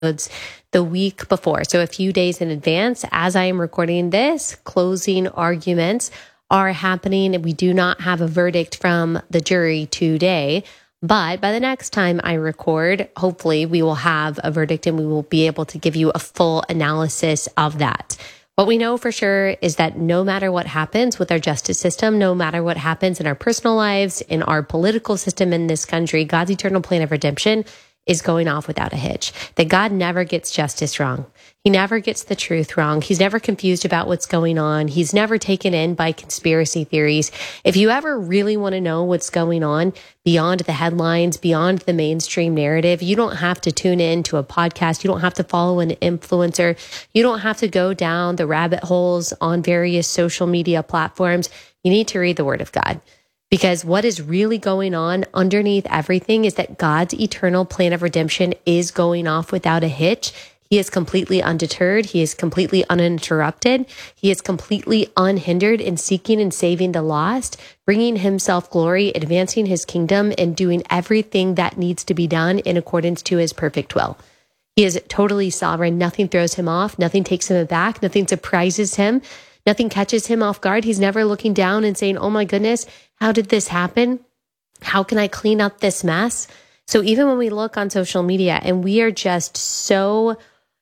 the week before. So a few days in advance, as I am recording this, closing arguments are happening. We do not have a verdict from the jury today, but by the next time I record, hopefully we will have a verdict and we will be able to give you a full analysis of that. What we know for sure is that no matter what happens with our justice system, no matter what happens in our personal lives, in our political system in this country, God's eternal plan of redemption is going off without a hitch. That God never gets justice wrong. He never gets the truth wrong. He's never confused about what's going on. He's never taken in by conspiracy theories. If you ever really want to know what's going on beyond the headlines, beyond the mainstream narrative, you don't have to tune in to a podcast. You don't have to follow an influencer. You don't have to go down the rabbit holes on various social media platforms. You need to read the Word of God. Because what is really going on underneath everything is that God's eternal plan of redemption is going off without a hitch. He is completely undeterred. He is completely uninterrupted. He is completely unhindered in seeking and saving the lost, bringing himself glory, advancing his kingdom, and doing everything that needs to be done in accordance to his perfect will. He is totally sovereign. Nothing throws him off. Nothing takes him aback. Nothing surprises him. Nothing catches him off guard. He's never looking down and saying, oh my goodness, how did this happen? How can I clean up this mess? So even when we look on social media and we are so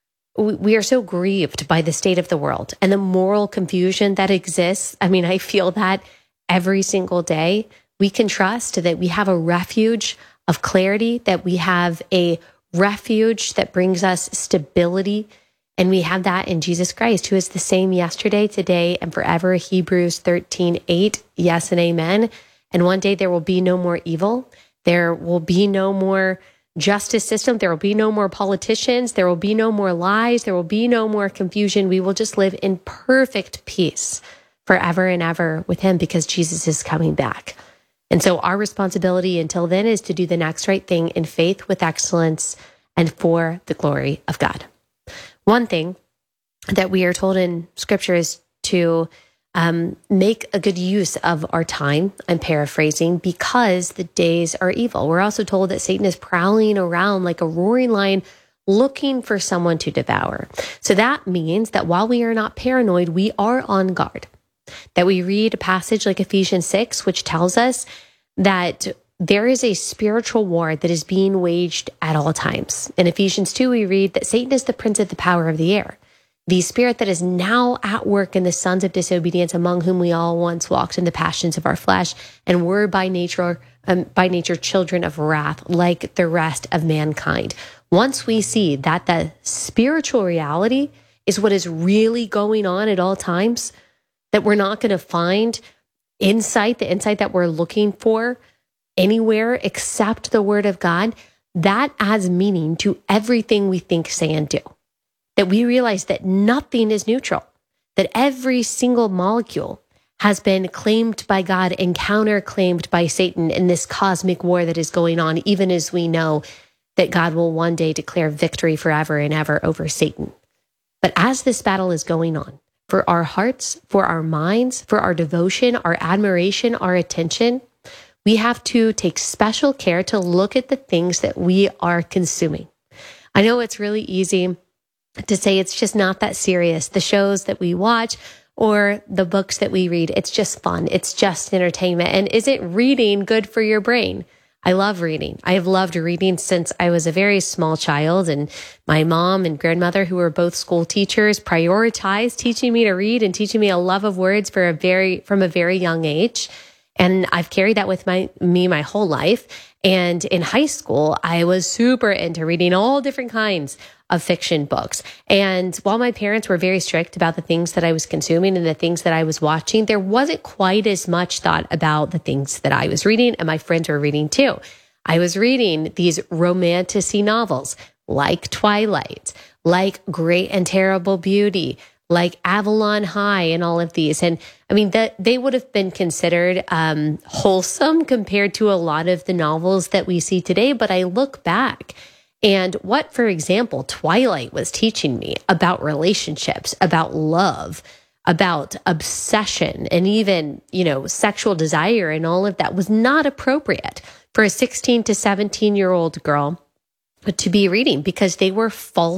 grieved by the state of the world and the moral confusion that exists. I mean, I feel that every single day. We can trust that we have a refuge of clarity, that we have a refuge that brings us stability. And we have that in Jesus Christ, who is the same yesterday, today, and forever. Hebrews 13:8, yes and amen. And one day there will be no more evil. There will be no more justice system. There will be no more politicians. There will be no more lies. There will be no more confusion. We will just live in perfect peace forever and ever with him because Jesus is coming back. And so our responsibility until then is to do the next right thing in faith with excellence and for the glory of God. One thing that we are told in scripture is to make a good use of our time. I'm paraphrasing, because the days are evil. We're also told that Satan is prowling around like a roaring lion looking for someone to devour. So that means that while we are not paranoid, we are on guard. That we read a passage like Ephesians 6, which tells us that there is a spiritual war that is being waged at all times. In Ephesians 2, we read that Satan is the prince of the power of the air, the spirit that is now at work in the sons of disobedience, among whom we all once walked in the passions of our flesh and were by nature children of wrath, like the rest of mankind. Once we see that the spiritual reality is what is really going on at all times, that we're not going to find the insight that we're looking for anywhere except the Word of God, that adds meaning to everything we think, say, and do. That we realize that nothing is neutral, that every single molecule has been claimed by God and counterclaimed by Satan in this cosmic war that is going on, even as we know that God will one day declare victory forever and ever over Satan. But as this battle is going on, for our hearts, for our minds, for our devotion, our admiration, our attention, we have to take special care to look at the things that we are consuming. I know it's really easy to say it's just not that serious. The shows that we watch or the books that we read, it's just fun. It's just entertainment. And is it reading good for your brain? I love reading. I have loved reading since I was a very small child, and my mom and grandmother, who were both school teachers, prioritized teaching me to read and teaching me a love of words from a very young age. And I've carried that with me my whole life. And in high school, I was super into reading all different kinds of fiction books. And while my parents were very strict about the things that I was consuming and the things that I was watching, there wasn't quite as much thought about the things that I was reading and my friends were reading too. I was reading these romantic-y novels like Twilight, like Great and Terrible Beauty, like Avalon High and all of these. And I mean, they would have been considered wholesome compared to a lot of the novels that we see today. But I look back and what, for example, Twilight was teaching me about relationships, about love, about obsession, and even, sexual desire and all of that was not appropriate for a 16 to 17-year-old girl to be reading because they were false